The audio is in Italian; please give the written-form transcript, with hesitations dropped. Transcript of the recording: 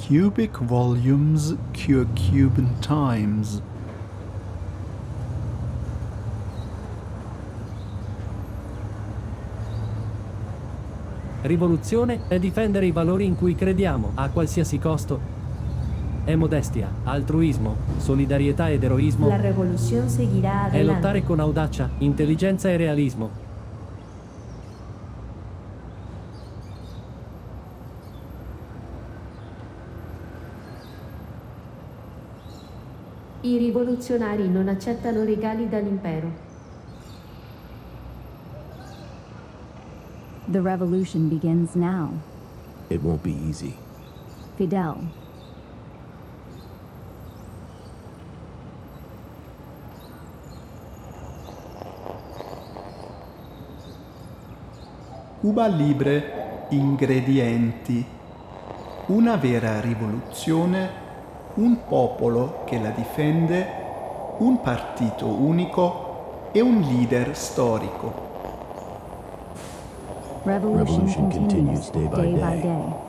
Cubic volumes cure Cuban times. Rivoluzione è difendere i valori in cui crediamo, a qualsiasi costo. È modestia, altruismo, solidarietà ed eroismo. La revolución seguirá È adelante. lottare con audacia, intelligenza e realismo. I rivoluzionari non accettano regali dall'impero. The revolution begins now. It won't be easy. Fidel. Cuba Libre, ingredienti. Una vera rivoluzione, un popolo che la difende, un partito unico e un leader storico. Revolution Revolution continues day by day.